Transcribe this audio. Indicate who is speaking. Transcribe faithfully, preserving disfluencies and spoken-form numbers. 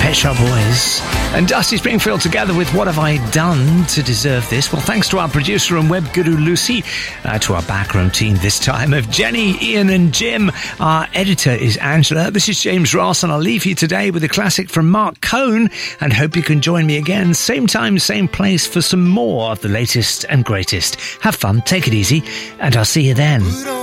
Speaker 1: Pet Shop Boys. And Dusty Springfield together with What Have I Done to Deserve This? Well, thanks to our producer and web guru Lucy, uh, to our backroom team this time of Jenny, Ian and Jim. Our editor is Angela. This is James Ross, and I'll leave you today with a classic from Mark Cohn, and hope you can join me again, same time, same place, for some more of the latest and greatest. Have fun, take it easy, and I'll see you then.